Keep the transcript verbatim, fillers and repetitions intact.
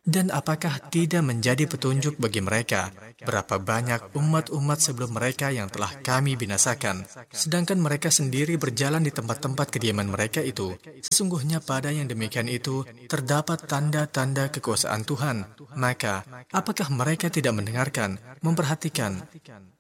Dan apakah tidak menjadi petunjuk bagi mereka berapa banyak umat-umat sebelum mereka yang telah kami binasakan, sedangkan mereka sendiri berjalan di tempat-tempat kediaman mereka itu? Sesungguhnya pada yang demikian itu terdapat tanda-tanda kekuasaan Tuhan. Maka, apakah mereka tidak mendengarkan, memperhatikan,